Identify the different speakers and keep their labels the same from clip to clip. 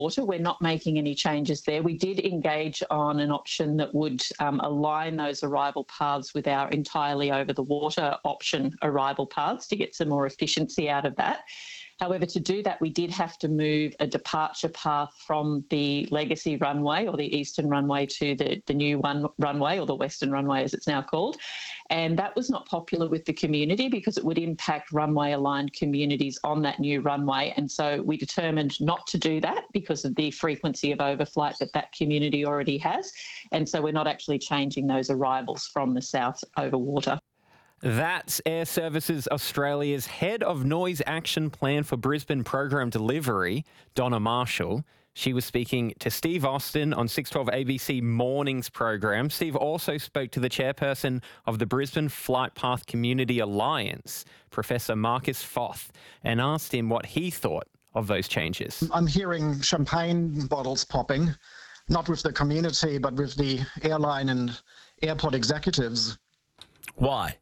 Speaker 1: water. We're not making any changes there. We did engage on an option that would align those arrival paths with our entirely over the water option arrival paths to get some more efficiency out of that. However, to do that, we did have to move a departure path from the legacy runway or the eastern runway to the new runway, or the western runway as it's now called. And that was not popular with the community because it would impact runway-aligned communities on that new runway. And so we determined not to do that because of the frequency of overflight that community already has. And so we're not actually changing those arrivals from the south over water.
Speaker 2: That's Air Services Australia's Head of Noise Action Plan for Brisbane Program Delivery, Donna Marshall. She was speaking to Steve Austin on 612 ABC Mornings program. Steve also spoke to the chairperson of the Brisbane Flight Path Community Alliance, Professor Marcus Foth, and asked him what he thought of those changes.
Speaker 3: I'm hearing champagne bottles popping, not with the community, but with the airline and airport executives.
Speaker 4: Why?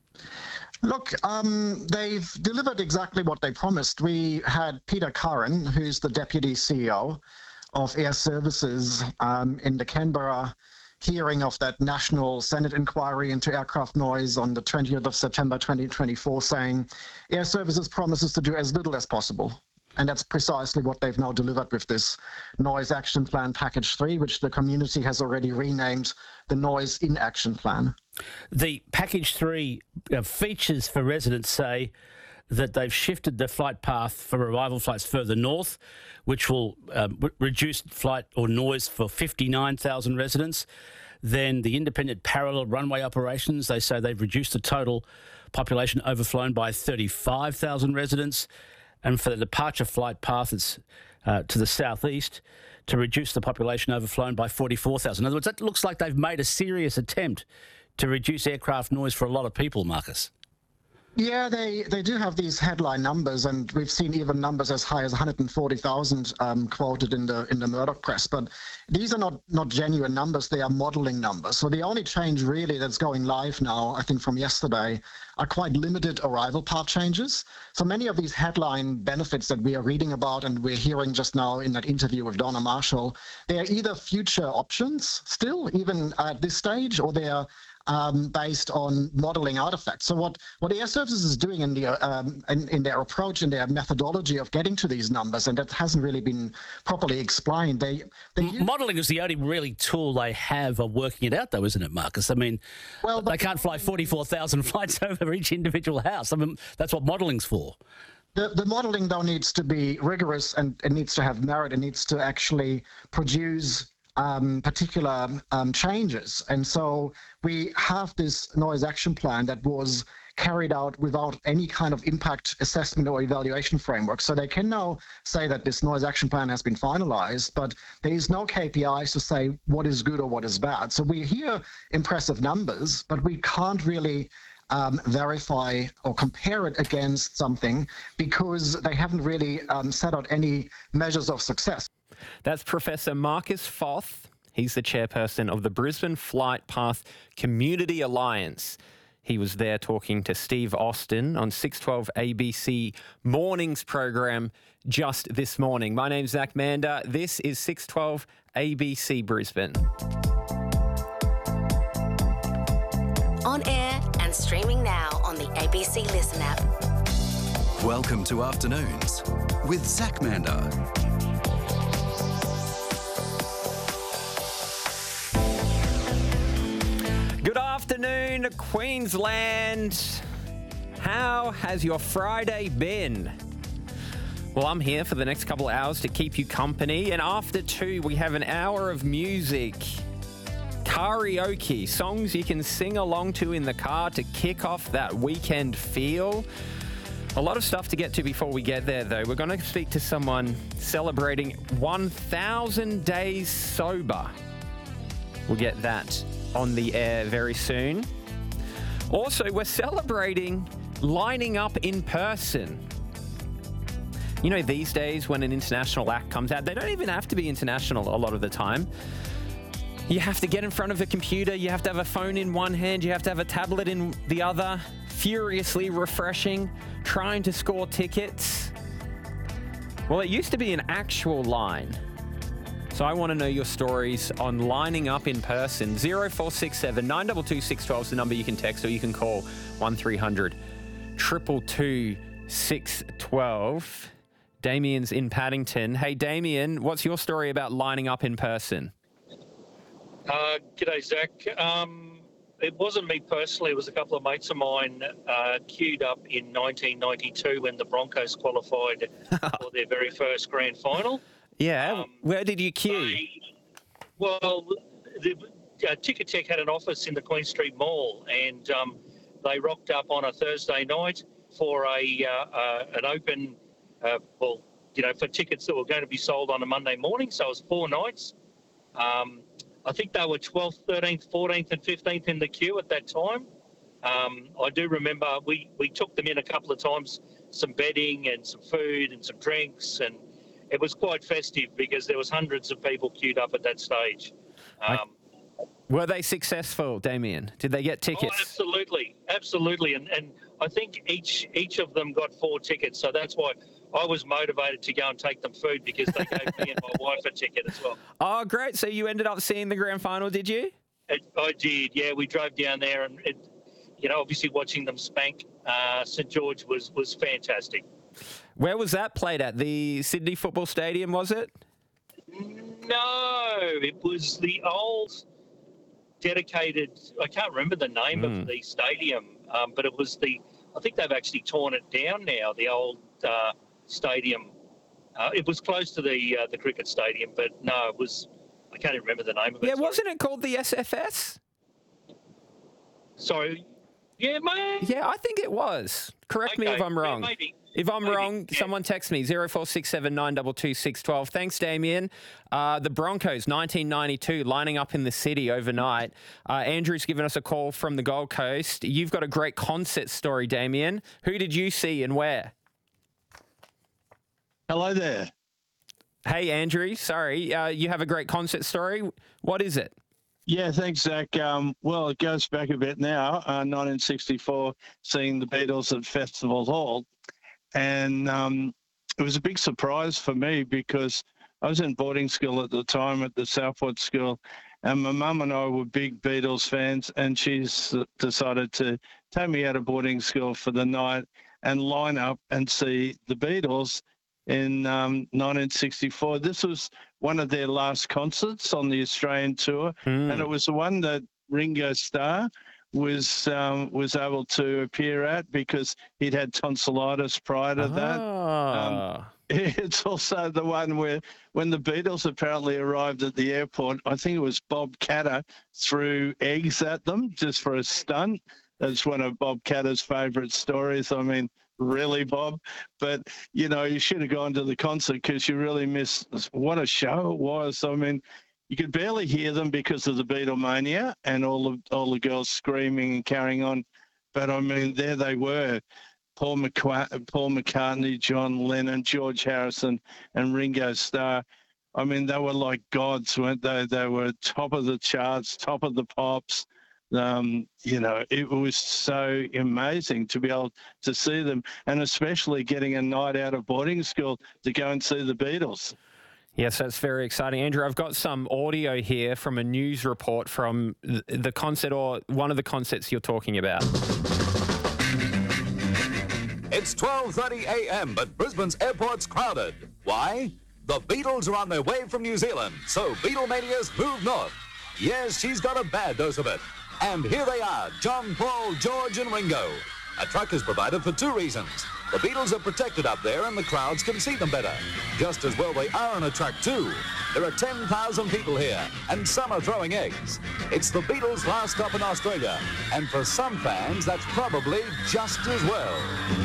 Speaker 3: Look, they've delivered exactly what they promised. We had Peter Curran, who's the Deputy CEO of Air Services, in the Canberra hearing of that National Senate inquiry into aircraft noise on the 20th of September 2024, saying Air Services promises to do as little as possible. And that's precisely what they've now delivered with this Noise Action Plan Package 3, which the community has already renamed the Noise in Action Plan.
Speaker 4: The Package 3 features for residents say that they've shifted the flight path for arrival flights further north, which will reduce flight or noise for 59,000 residents. Then the independent parallel runway operations, they say they've reduced the total population overflown by 35,000 residents. And for the departure flight path, it's to the southeast, to reduce the population overflown by 44,000. In other words, that looks like they've made a serious attempt to reduce aircraft noise for a lot of people, Marcus.
Speaker 3: Yeah, they do have these headline numbers, and we've seen even numbers as high as 140,000 quoted in the Murdoch press. But these are not genuine numbers; they are modelling numbers. So the only change really that's going live now, I think from yesterday, are quite limited arrival path changes. So many of these headline benefits that we are reading about and we're hearing just now in that interview with Donna Marshall, they are either future options still, even at this stage, or they are based on modelling artifacts. So what Air Services is doing in their approach and their methodology of getting to these numbers, and that hasn't really been properly explained.
Speaker 4: Modelling is the only really tool they have of working it out, though, isn't it, Marcus? I mean, they can't fly 44,000 flights over each individual house. I mean, that's what modelling's for.
Speaker 3: The modelling, though, needs to be rigorous and it needs to have merit. It needs to actually produce particular changes. And so we have this noise action plan that was carried out without any kind of impact assessment or evaluation framework. So they can now say that this noise action plan has been finalized, but there is no KPIs to say what is good or what is bad. So we hear impressive numbers, but we can't really verify or compare it against something because they haven't really set out any measures of success.
Speaker 2: That's Professor Marcus Foth. He's the chairperson of the Brisbane Flight Path Community Alliance. He was there talking to Steve Austin on 612 ABC Mornings program just this morning. My name's Zach Mander. This is 612 ABC Brisbane.
Speaker 5: On air and streaming now on the ABC Listen app.
Speaker 6: Welcome to Afternoons with Zach Mander.
Speaker 2: Good afternoon, Queensland. How has your Friday been? Well, I'm here for the next couple of hours to keep you company. And after 2, we have an hour of music. Karaoke, songs you can sing along to in the car to kick off that weekend feel. A lot of stuff to get to before we get there, though. We're going to speak to someone celebrating 1,000 days sober. We'll get that on the air very soon. Also, we're celebrating lining up in person. You know, these days when an international act comes out, they don't even have to be international a lot of the time. You have to get in front of a computer, you have to have a phone in one hand, you have to have a tablet in the other, furiously refreshing, trying to score tickets. Well, it used to be an actual line So I want to know your stories on lining up in person. 0467 922 612 is the number you can text, or you can call 1300 222 612. Damien's in Paddington. Hey, Damien, what's your story about lining up in person?
Speaker 7: G'day, Zach. It wasn't me personally. It was a couple of mates of mine queued up in 1992 when the Broncos qualified for their very first grand final.
Speaker 2: Yeah, where did you queue?
Speaker 7: The Ticketek had an office in the Queen Street Mall, and they rocked up on a Thursday night for an open, for tickets that were going to be sold on a Monday morning. So it was 4 nights. I think they were 12th, 13th, 14th and 15th in the queue at that time. I do remember we took them in a couple of times, some bedding and some food and some drinks, and it was quite festive because there was hundreds of people queued up at that stage.
Speaker 2: Were they successful, Damien? Did they get tickets?
Speaker 7: Oh, absolutely. And I think each of them got 4 tickets, so that's why I was motivated to go and take them food, because they gave me and my wife a ticket as well.
Speaker 2: Oh, great. So you ended up seeing the grand final, did you?
Speaker 7: I did, yeah. We drove down there and, obviously watching them spank St George was fantastic.
Speaker 2: Where was that played at? The Sydney Football Stadium, was it?
Speaker 7: No, it was the old dedicated, I can't remember the name of the stadium, but it was I think they've actually torn it down now, the old stadium. It was close to the cricket stadium, but no, it was, I can't even remember the name of it.
Speaker 2: Yeah, wasn't it called the SFS?
Speaker 7: Sorry. Yeah, mate.
Speaker 2: Yeah, I think it was. Correct me if I'm wrong.
Speaker 7: Yeah, maybe.
Speaker 2: If I'm wrong, someone text me, 0467 922 612. Thanks, Damien. The Broncos, 1992, lining up in the city overnight. Andrew's given us a call from the Gold Coast. You've got a great concert story, Damien. Who did you see and where?
Speaker 8: Hello there.
Speaker 2: Hey, Andrew. Sorry, you have a great concert story. What is it?
Speaker 8: Yeah, thanks, Zach. Well, it goes back a bit now, 1964, seeing the Beatles at Festival Hall. And it was a big surprise for me because I was in boarding school at the time at the Southwood School, and my mum and I were big Beatles fans, and she's decided to take me out of boarding school for the night and line up and see the Beatles in 1964. This was one of their last concerts on the Australian tour, and it was the one that Ringo Starr was able to appear at because he'd had tonsillitis prior to that. It's also the one where when the Beatles apparently arrived at the airport, I think it was Bob Catter threw eggs at them just for a stunt. That's one of Bob Catter's favourite stories. I mean, really, Bob? But, you should have gone to the concert because you really missed what a show it was. I mean, you could barely hear them because of the Beatlemania and all the girls screaming and carrying on. But, I mean, there they were, Paul McCartney, John Lennon, George Harrison and Ringo Starr. I mean, they were like gods, weren't they? They were top of the charts, top of the pops. It was so amazing to be able to see them, and especially getting a night out of boarding school to go and see the Beatles.
Speaker 2: Yes, that's very exciting. Andrew, I've got some audio here from a news report from the concert, or one of the concerts you're talking about.
Speaker 9: It's 12:30 a.m., but Brisbane's airport's crowded. Why? The Beatles are on their way from New Zealand, so Beatlemania's moved north. Yes, she's got a bad dose of it. And here they are, John, Paul, George and Ringo. A truck is provided for 2 reasons. The Beatles are protected up there and the crowds can see them better. Just as well they are in a truck too. There are 10,000 people here and some are throwing eggs. It's the Beatles' last stop in Australia. And for some fans, that's probably just as well.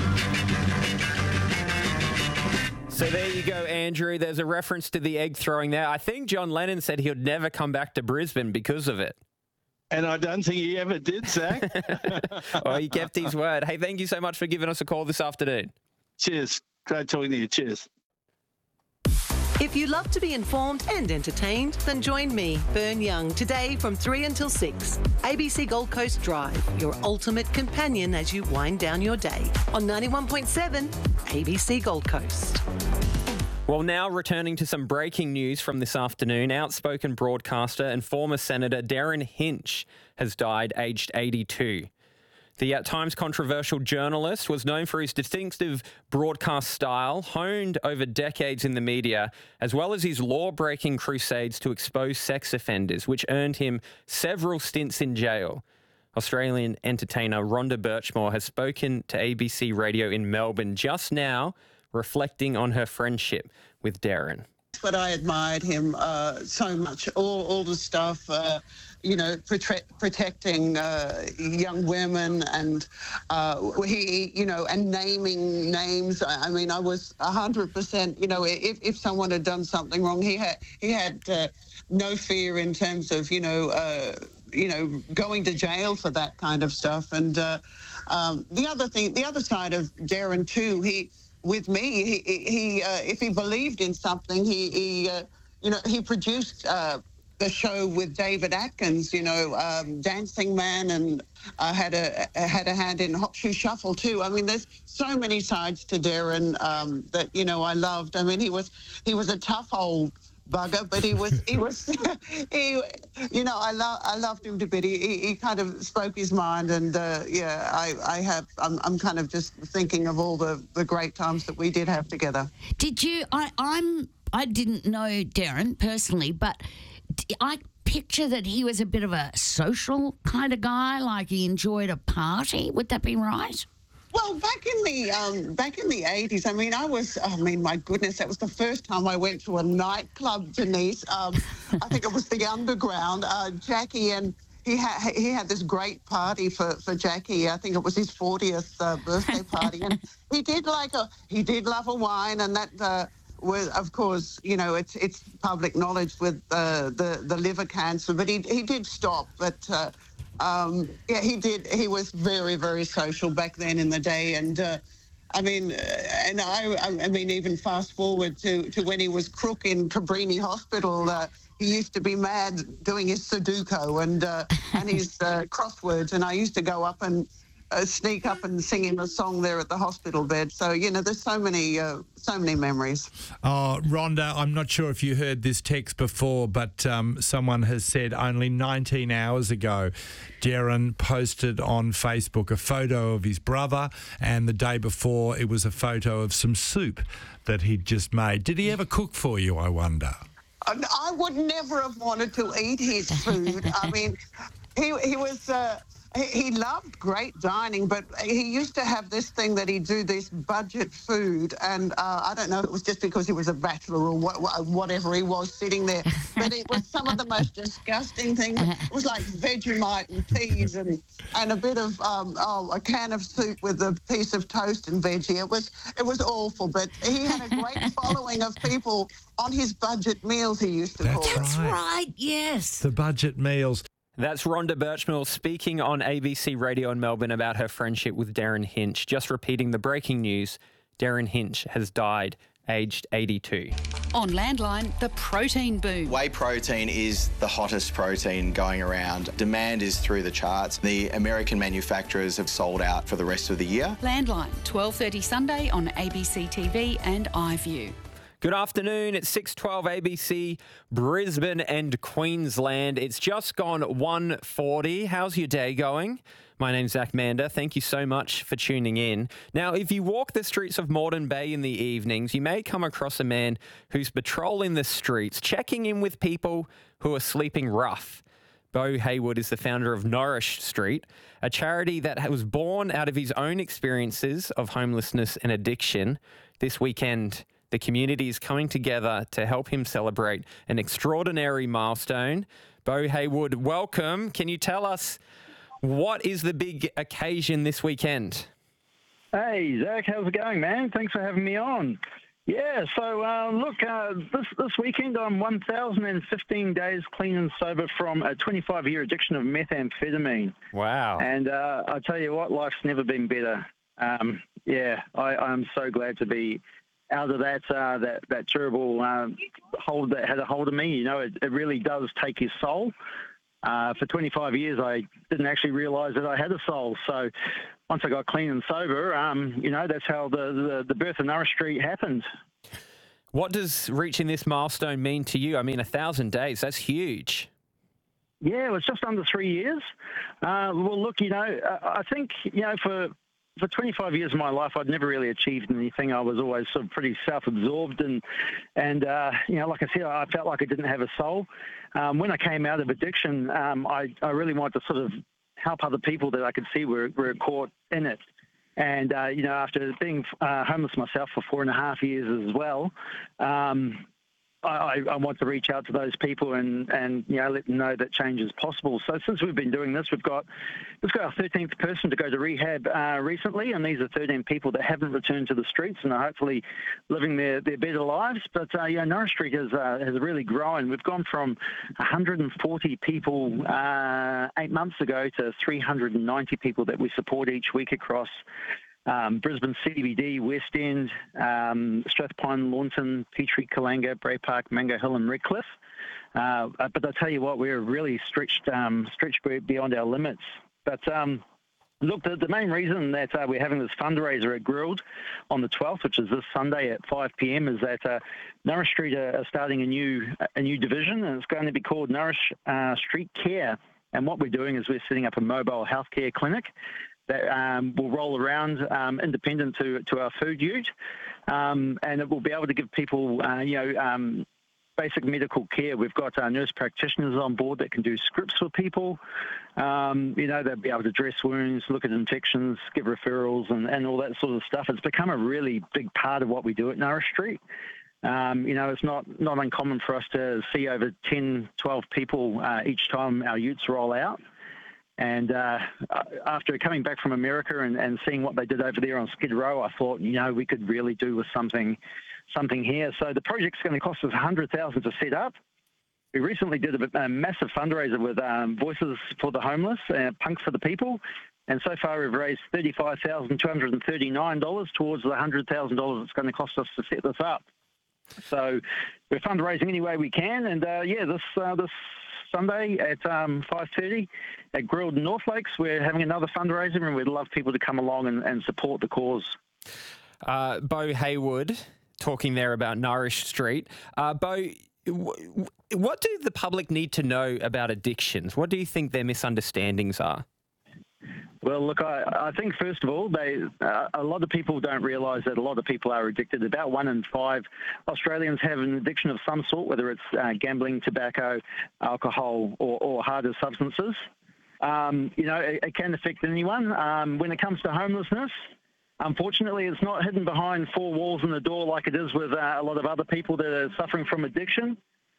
Speaker 2: So there you go, Andrew. There's a reference to the egg throwing there. I think John Lennon said he would never come back to Brisbane because of it.
Speaker 8: And I don't think he ever did, Zach.
Speaker 2: Well, he kept his word. Hey, thank you so much for giving us a call this afternoon.
Speaker 8: Cheers. Great talking to you. Cheers.
Speaker 10: If you love to be informed and entertained, then join me, Bern Young, today from 3 until 6. ABC Gold Coast Drive, your ultimate companion as you wind down your day on 91.7 ABC Gold Coast.
Speaker 2: Well, now returning to some breaking news from this afternoon, outspoken broadcaster and former Senator Darren Hinch has died aged 82. The at times controversial journalist was known for his distinctive broadcast style, honed over decades in the media, as well as his law-breaking crusades to expose sex offenders, which earned him several stints in jail. Australian entertainer Rhonda Birchmore has spoken to ABC Radio in Melbourne just now, reflecting on her friendship with Darren.
Speaker 11: But I admired him so much. All the stuff, protecting young women, and and naming names. I mean, I was 100%. If someone had done something wrong, he had no fear in terms of going to jail for that kind of stuff. And the other side of Darren too, with me, he if he believed in something, he produced the show with David Atkins, Dancing Man, and had a hand in Hot Shoe Shuffle too. I mean, there's so many sides to Darren that I loved. I mean, he was a tough old bugger, but he was I loved him to bit. He kind of spoke his mind, and I'm kind of just thinking of all the great times that we did have together.
Speaker 12: Did you? I didn't know Darren personally, but I picture that he was a bit of a social kind of guy, like he enjoyed a party. Would that be right?
Speaker 11: Well, back in the 80s, my goodness, that was the first time I went to a nightclub, Denise. I think it was the Underground. Jackie, and he had this great party for Jackie. I think it was his 40th birthday party, and he did love a wine, and that was, of course, it's public knowledge with the liver cancer, but he did stop, but. He did. He was very, very social back then in the day, and even fast forward to when he was crook in Cabrini Hospital. He used to be mad doing his Sudoku and his crosswords, and I used to go up and sneak up and sing him a song there at the hospital bed. So, there's so many memories.
Speaker 13: Oh, Rhonda, I'm not sure if you heard this text before, but someone has said only 19 hours ago, Darren posted on Facebook a photo of his brother, and the day before it was a photo of some soup that he'd just made. Did he ever cook for you, I wonder?
Speaker 11: I would never have wanted to eat his food. I mean, he was... He loved great dining, but he used to have this thing that he'd do this budget food, and I don't know if it was just because he was a bachelor or whatever he was sitting there, but it was some of the most disgusting things. It was like Vegemite and peas and a bit of a can of soup with a piece of toast and veggie. It was awful, but he had a great following of people on his budget meals, he used to call it.
Speaker 12: That's right, yes.
Speaker 13: The budget meals.
Speaker 2: That's Rhonda Birchmore speaking on ABC Radio in Melbourne about her friendship with Darren Hinch. Just repeating the breaking news, Darren Hinch has died aged 82.
Speaker 14: On Landline, the protein boom.
Speaker 15: Whey protein is the hottest protein going around. Demand is through the charts. The American manufacturers have sold out for the rest of the year.
Speaker 14: Landline, 12:30 Sunday on ABC TV and iView.
Speaker 2: Good afternoon. It's 6:12 ABC, Brisbane and Queensland. It's just gone 1:40. How's your day going? My name's Zach Mander. Thank you so much for tuning in. Now, if you walk the streets of Moreton Bay in the evenings, you may come across a man who's patrolling the streets, checking in with people who are sleeping rough. Beau Haywood is the founder of Nourish Street, a charity that was born out of his own experiences of homelessness and addiction. This weekend, the community is coming together to help him celebrate an extraordinary milestone. Beau Haywood, welcome. Can you tell us what is the big occasion this weekend?
Speaker 16: Hey, Zach, how's it going, man? Thanks for having me on. Yeah, so this weekend I'm 1,015 days clean and sober from a 25-year addiction of methamphetamine.
Speaker 2: Wow.
Speaker 16: And I tell you what, life's never been better. I'm so glad to be out of that terrible hold that had a hold of me. You know, it really does take your soul. For 25 years, I didn't actually realise that I had a soul. So once I got clean and sober, that's how the birth of Nourish Street happened.
Speaker 2: What does reaching this milestone mean to you? I mean, 1,000 days, that's huge.
Speaker 16: Yeah, it was just under 3 years. Well, look, I think, for 25 years of my life, I'd never really achieved anything. I was always sort of pretty self-absorbed and like I said, I felt like I didn't have a soul. When I came out of addiction, I really wanted to sort of help other people that I could see were caught in it. And, after being homeless myself for 4.5 years as well, I want to reach out to those people and let them know that change is possible. So since we've been doing this, we've got our 13th person to go to rehab recently, and these are 13 people that haven't returned to the streets and are hopefully living their better lives. But Norris Street has really grown. We've gone from 140 people 8 months ago to 390 people that we support each week across Brisbane CBD, West End, Strathpine, Launton, Petrie, Kalanga, Bray Park, Mango Hill and Redcliffe. But I tell you what, we're really stretched beyond our limits. But look, the main reason that we're having this fundraiser at Grilled on the 12th, which is this Sunday at 5 p.m, is that Norris Street are starting a new division, and it's going to be called Norris Street Care. And what we're doing is we're setting up a mobile healthcare clinic that will roll around independent to our food ute, and it will be able to give people, basic medical care. We've got nurse practitioners on board that can do scripts for people. They'll be able to dress wounds, look at infections, give referrals, and all that sort of stuff. It's become a really big part of what we do at Norris Street. It's not uncommon for us to see over 10, 12 people each time our utes roll out. And after coming back from America and seeing what they did over there on Skid Row, I thought, we could really do with something here. So the project's going to cost us $100,000 to set up. We recently did a massive fundraiser with Voices for the Homeless, Punks for the People. And so far we've raised $35,239 towards the $100,000 it's going to cost us to set this up. So we're fundraising any way we can. And this Sunday at 5:30 at Grilled North Lakes, we're having another fundraiser, and we'd love people to come along and support the cause.
Speaker 2: Beau Haywood, talking there about Norris Street. Beau, what do the public need to know about addictions? What do you think their misunderstandings are?
Speaker 16: Well, look, I think, first of all, a lot of people don't realise that a lot of people are addicted. About 1 in 5 Australians have an addiction of some sort, whether it's gambling, tobacco, alcohol, or harder substances. It can affect anyone. When it comes to homelessness, unfortunately, it's not hidden behind 4 walls and a door like it is with a lot of other people that are suffering from addiction.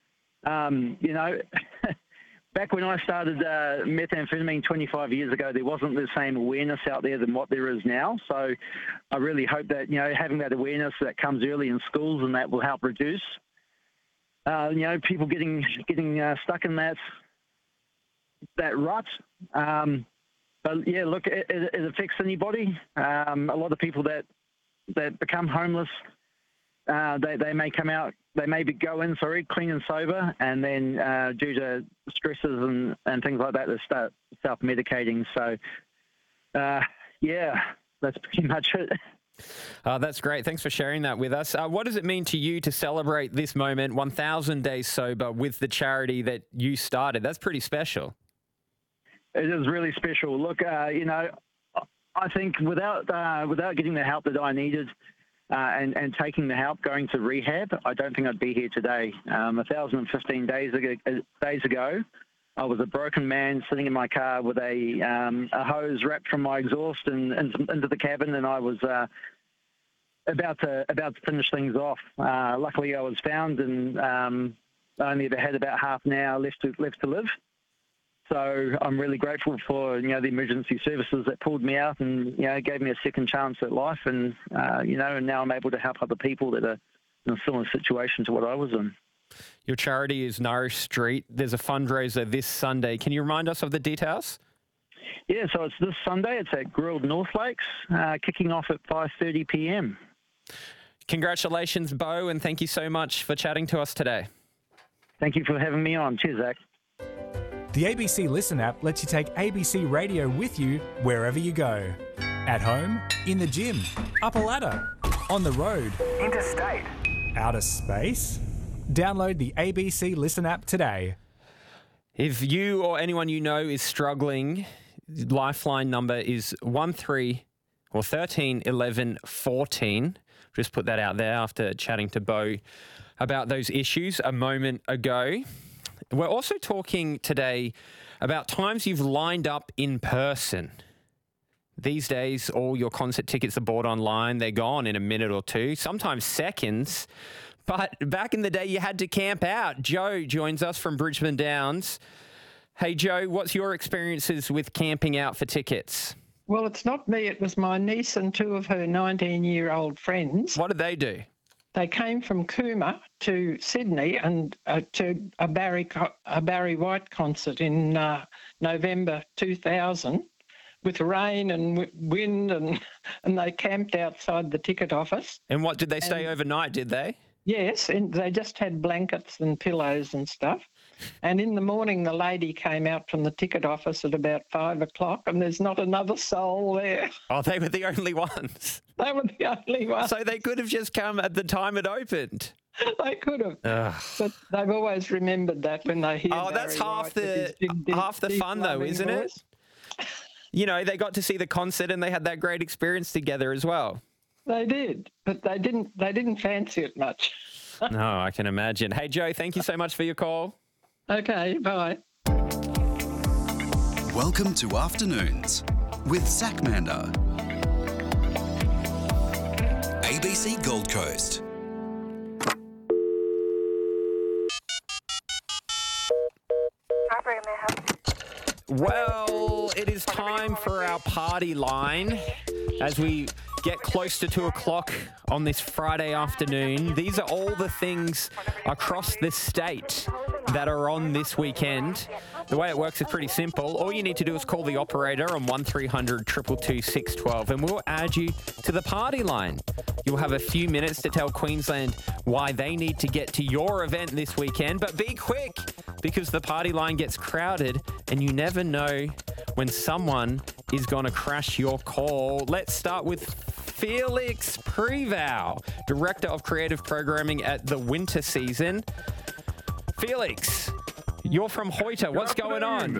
Speaker 16: Back when I started methamphetamine 25 years ago, there wasn't the same awareness out there than what there is now. So I really hope that, having that awareness that comes early in schools, and that will help reduce, people getting stuck in that rut. But yeah, look, it affects anybody. A lot of people that become homeless, they may come out, go in clean and sober, and then due to stresses and things like that, they start self-medicating. So, that's pretty much it.
Speaker 2: That's great. Thanks for sharing that with us. What does it mean to you to celebrate this moment, 1,000 days sober, with the charity that you started? That's pretty special.
Speaker 16: It is really special. Look, I think without getting the help that I needed, and taking the help, going to rehab, I don't think I'd be here today. 1,015 days ago, I was a broken man sitting in my car with a hose wrapped from my exhaust and into the cabin, and I was about to finish things off. Luckily, I was found, and I only had about half an hour left to live. So I'm really grateful for the emergency services that pulled me out and gave me a second chance at life, and and now I'm able to help other people that are in a similar situation to what I was in.
Speaker 2: Your charity is Norris Street. There's a fundraiser this Sunday. Can you remind us of the details?
Speaker 16: Yeah, so it's this Sunday. It's at Grilled North Lakes, kicking off at 5:30 p.m.
Speaker 2: Congratulations, Beau, and thank you so much for chatting to us today.
Speaker 16: Thank you for having me on. Cheers, Zach.
Speaker 17: The ABC Listen app lets you take ABC Radio with you wherever you go. At home, in the gym, up a ladder, on the road, interstate, outer space? Download the ABC Listen app today.
Speaker 2: If you or anyone you know is struggling, Lifeline number is 13 11 14. Just put that out there after chatting to Bo about those issues a moment ago. We're also talking today about times you've lined up in person. These days, all your concert tickets are bought online. They're gone in a minute or two, sometimes seconds. But back in the day, you had to camp out. Joe joins us from Brisbane Downs. Hey, Joe, what's your experiences with camping out for tickets?
Speaker 18: Well, it's not me. It was my niece and two of her 19-year-old friends.
Speaker 2: What did they do?
Speaker 18: They came from Cooma to Sydney and to a Barry White concert in November 2000 with rain and wind, and they camped outside the ticket office.
Speaker 2: And what, did they stay overnight, did they?
Speaker 18: Yes, and they just had blankets and pillows and stuff. And in the morning, the lady came out from the ticket office at about 5 o'clock, and there's not another soul there.
Speaker 2: Oh, they were the only ones.
Speaker 18: They were the only ones.
Speaker 2: So they could have just come at the time it opened.
Speaker 18: They could have.
Speaker 2: Ugh.
Speaker 18: But they've always remembered that when they hear
Speaker 2: that's
Speaker 18: Barry
Speaker 2: half
Speaker 18: White
Speaker 2: the
Speaker 18: with his
Speaker 2: half the
Speaker 18: deep
Speaker 2: fun, though,
Speaker 18: loving
Speaker 2: isn't
Speaker 18: voice.
Speaker 2: it? You know, they got to see the concert and they had that great experience together as well.
Speaker 18: They did, but they didn't fancy it much.
Speaker 2: No, I can imagine. Hey, Joe, thank you so much for your call.
Speaker 18: Okay, bye.
Speaker 6: Welcome to Afternoons with Zach Mander. ABC Gold Coast.
Speaker 2: Well, it is time for our party line as we get close to 2 o'clock on this Friday afternoon. These are all the things across the state that are on this weekend. The way it works is pretty simple. All you need to do is call the operator on 1300 222 612 and we'll add you to the party line. You'll have a few minutes to tell Queensland why they need to get to your event this weekend, but be quick because the party line gets crowded and you never know when someone is going to crash your call. Let's start with Felix Prevow, Director of Creative Programming at the Winter Season. Felix, you're from Hoyter. What's going on?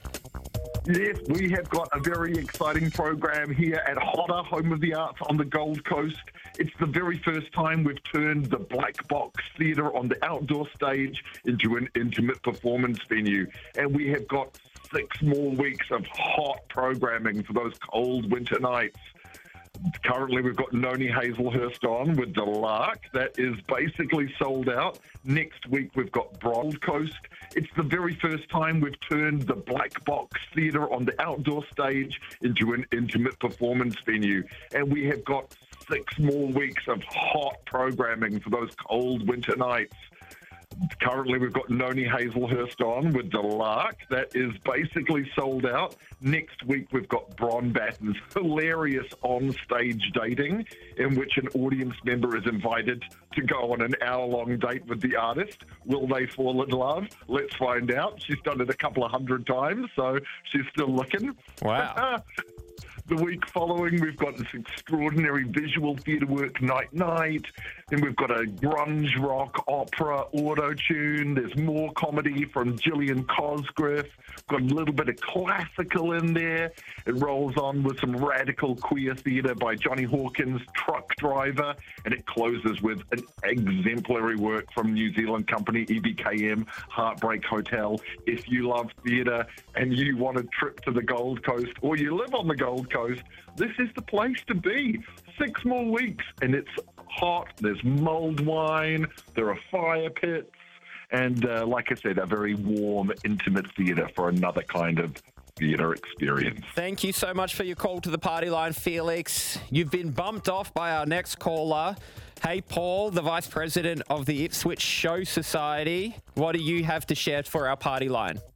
Speaker 19: Yes, we have got a very exciting program here at Hotter, Home of the Arts on the Gold Coast. It's the very first time we've turned the Black Box Theatre on the outdoor stage into an intimate performance venue. And we have got 6 more weeks of hot programming for those cold winter nights. Currently, we've got Noni Hazelhurst on with The Lark. That is basically sold out. Next week, we've got Gold Coast. It's the very first time we've turned the Black Box Theatre on the outdoor stage into an intimate performance venue. And we have got 6 more weeks of hot programming for those cold winter nights. Currently, we've got Noni Hazelhurst on with The Lark. That is basically sold out. Next week, we've got Bron Batten's hilarious on-stage dating, in which an audience member is invited to go on an hour-long date with the artist. Will they fall in love? Let's find out. She's done it a couple of hundred times, so she's still looking.
Speaker 2: Wow.
Speaker 19: The week following, we've got this extraordinary visual theatre work, Night Night. Then we've got a grunge rock opera auto-tune. There's more comedy from Gillian Cosgrove. Got a little bit of classical in there. It rolls on with some radical queer theatre by Johnny Hawkins, Truck Driver. And it closes with an exemplary work from New Zealand company EBKM, Heartbreak Hotel. If you love theatre and you want a trip to the Gold Coast or you live on the Gold Coast, this is the place to be. 6 more weeks and it's hot. There's mulled wine. There are fire pits. And like I said, a very warm, intimate theatre for another kind of theatre experience.
Speaker 2: Thank you so much for your call to the party line, Felix. You've been bumped off by our next caller. Hey, Paul, the Vice President of the Ipswich Show Society. What do you have to share for our party line?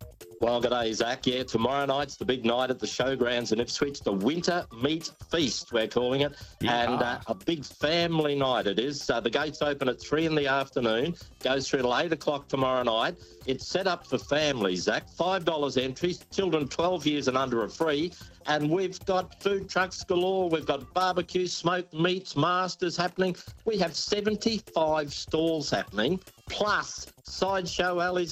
Speaker 20: Well, good day, Zach. Yeah, tomorrow night's the big night at the showgrounds in Ipswich, the Winter Meat Feast, we're calling it, and a big family night it is. The gates open at 3 in the afternoon, goes through till 8 o'clock tomorrow night. It's set up for families, Zach. $5 entry, children 12 years and under are free, and we've got food trucks galore. We've got barbecue, smoked meats, masters happening. We have 75 stalls happening, plus sideshow alleys,